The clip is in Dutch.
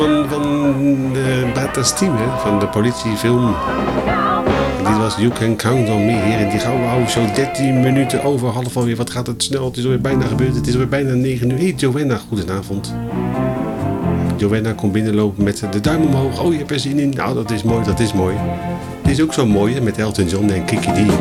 Van Bata's team, hè? Van de politiefilm. En dit was You Can Count On Me hier. En die gaan we zo 13 minuten over half alweer. Wat gaat het snel? Het is alweer bijna gebeurd. Het is alweer bijna 9 uur. Hey Joanna, goedenavond. Joanna komt binnenlopen met de duim omhoog. Oh, je hebt er zin in. Nou, dat is mooi, dat is mooi. Dit is ook zo mooi, hè? Met Elton John en Kiki D.